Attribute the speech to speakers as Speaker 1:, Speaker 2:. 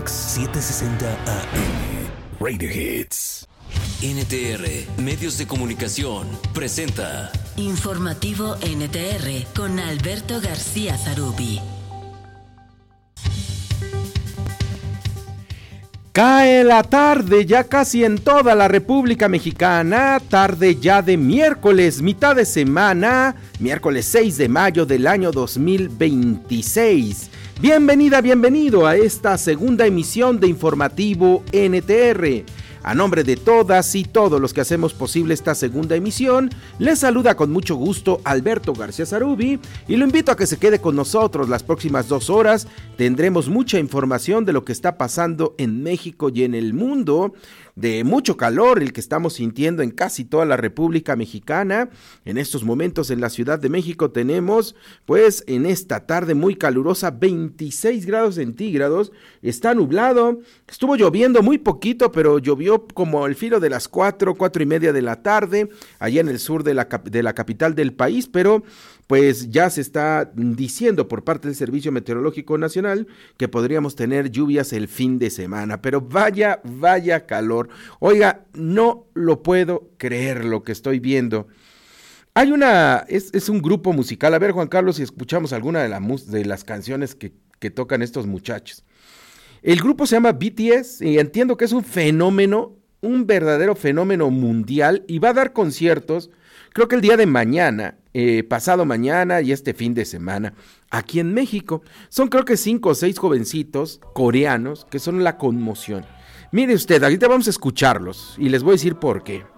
Speaker 1: Fox 760 AM. Radio Hits.
Speaker 2: NTR Medios de Comunicación presenta
Speaker 3: Informativo NTR con Alberto García Zarubi.
Speaker 4: Cae la tarde ya casi en toda la República Mexicana, tarde ya de miércoles, mitad de semana, miércoles 6 de mayo del año 2026. Bienvenida, bienvenido a esta segunda emisión de Informativo NTR. A nombre de todas y todos los que hacemos posible esta segunda emisión, les saluda con mucho gusto Alberto García Zarubi y lo invito a que se quede con nosotros las próximas 2 horas. Tendremos mucha información de lo que está pasando en México y en el mundo, de mucho calor el que estamos sintiendo en casi toda la República Mexicana. En estos momentos en la Ciudad de México tenemos, pues en esta tarde muy calurosa, 26 grados centígrados, está nublado, estuvo lloviendo muy poquito, pero llovió como al filo de las 4:30 de la tarde, allá en el sur de la capital del país, pero pues ya se está diciendo por parte del Servicio Meteorológico Nacional que podríamos tener lluvias el fin de semana, pero vaya calor. Oiga, no lo puedo creer lo que estoy viendo. Hay es un grupo musical. A ver, Juan Carlos, si escuchamos alguna de las canciones que tocan estos muchachos. El grupo se llama BTS y entiendo que es un fenómeno, un verdadero fenómeno mundial, y va a dar conciertos, creo que el día de mañana, pasado mañana y este fin de semana, aquí en México. Son creo que 5 o 6 jovencitos coreanos que son la conmoción. Mire usted, ahorita vamos a escucharlos y les voy a decir por qué.